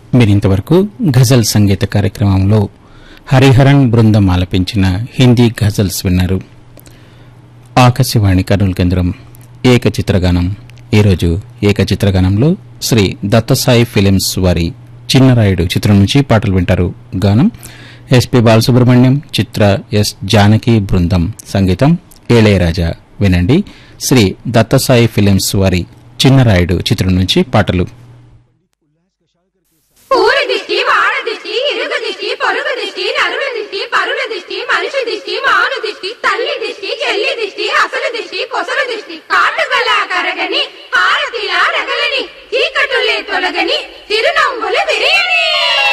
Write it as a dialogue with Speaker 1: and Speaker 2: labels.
Speaker 1: మీరింతవరకు ఘజల్ సంగీత కార్యక్రమంలో హరిహరన్ బృందం ఆలపించిన హిందీ ఘజల్స్ విన్నారు. ఆకాశవాణి కర్నూలు కేంద్రం ఏకచిత్రగానం. ఈరోజు ఏకచిత్రగానంలో శ్రీ దత్తసాయి ఫిలిమ్స్ వారి చిన్నరాయుడు చిత్రం నుంచి పాటలు వింటారు. గానం ఎస్పి బాలసుబ్రహ్మణ్యం, చిత్ర ఎస్ జానకి బృందం, సంగీతం ఇళయరాజా. వినండి శ్రీ దత్తసాయి ఫిలిమ్స్ వారి చిన్నరాయుడు చిత్రం నుంచి పాటలు.